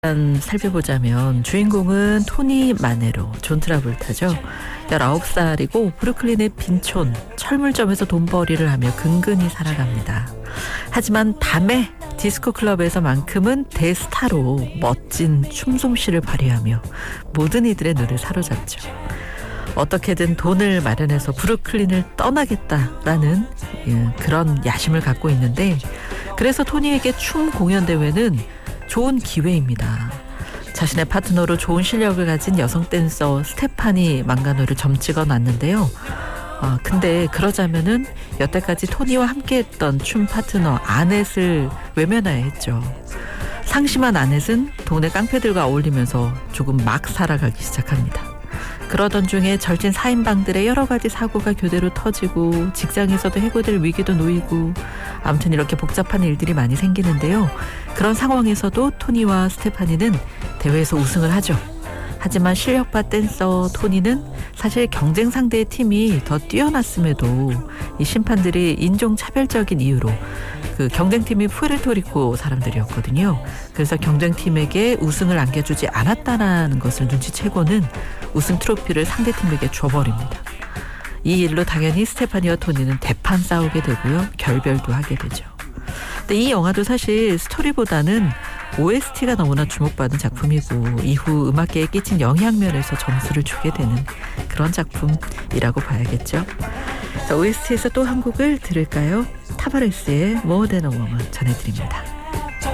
살펴보자면 주인공은 토니 마네로, 존 트라볼타죠. 19살이고 브루클린의 빈촌 철물점에서 돈벌이를 하며 근근히 살아갑니다. 하지만 밤에 디스코 클럽에서만큼은 대스타로 멋진 춤솜씨를 발휘하며 모든 이들의 눈을 사로잡죠. 어떻게든 돈을 마련해서 브루클린을 떠나겠다라는 그런 야심을 갖고 있는데, 그래서 토니에게 춤 공연 대회는 좋은 기회입니다. 자신의 파트너로 좋은 실력을 가진 여성 댄서 스테파니 망가노를 점찍어 놨는데요. 근데 그러자면은 여태까지 토니와 함께했던 춤 파트너 아넷을 외면해야 했죠. 상심한 아넷은 동네 깡패들과 어울리면서 조금 막 살아가기 시작합니다. 그러던 중에 절친 4인방들의 여러 가지 사고가 교대로 터지고 직장에서도 해고될 위기도 놓이고, 아무튼 이렇게 복잡한 일들이 많이 생기는데요. 그런 상황에서도 토니와 스테파니는 대회에서 우승을 하죠. 하지만 실력파 댄서 토니는 사실 경쟁 상대의 팀이 더 뛰어났음에도 이 심판들이 인종차별적인 이유로, 그 경쟁팀이 푸에르토리코 사람들이었거든요. 그래서 경쟁팀에게 우승을 안겨주지 않았다는 것을 눈치채고는 우승 트로피를 상대팀에게 줘버립니다. 이 일로 당연히 스테파니와 토니는 대판 싸우게 되고요. 결별도 하게 되죠. 근데 이 영화도 사실 스토리보다는 OST가 너무나 주목받은 작품이고, 이후 음악계에 끼친 영향면에서 점수를 주게 되는 그런 작품이라고 봐야겠죠. 자, OST에서 또 한 곡을 들을까요? 타바레스의 More Than a Woman 전해드립니다.